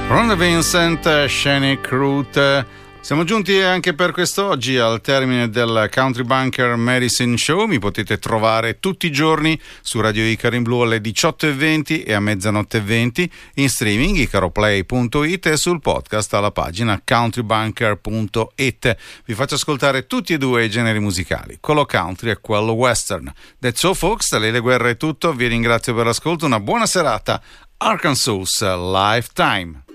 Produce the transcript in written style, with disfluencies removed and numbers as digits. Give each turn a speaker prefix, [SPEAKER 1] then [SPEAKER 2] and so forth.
[SPEAKER 1] Rhonda Vincent, Scenic Route. Siamo giunti anche per quest'oggi al termine del Country Bunker Medicine Show. Mi potete trovare tutti i giorni su Radio Icaro in Blu alle 18:20 e a mezzanotte 20, in streaming icaroplay.it e sul podcast alla pagina countrybunker.it. Vi faccio ascoltare tutti e due i generi musicali, quello country e quello western. That's all folks, da Lele Guerra è tutto, vi ringrazio per l'ascolto, una buona serata. Arkansas Lifetime.